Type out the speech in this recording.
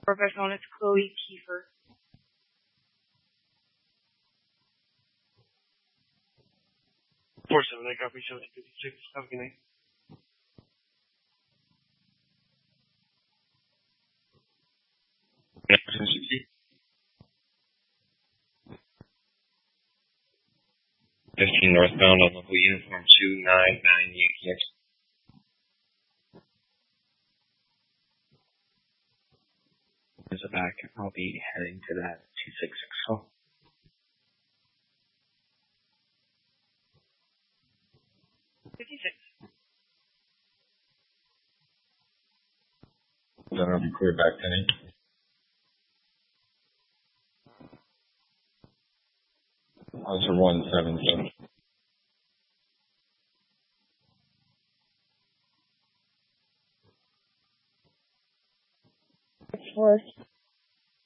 Professional, it's Chloe Kiefer. Four seven, I copy 756. Have a good night. Northbound on local uniform 299 Yankee X. There's a back. I'll be heading to that 2660. Then I'll be clear back to 8. Those are 177. It's worse.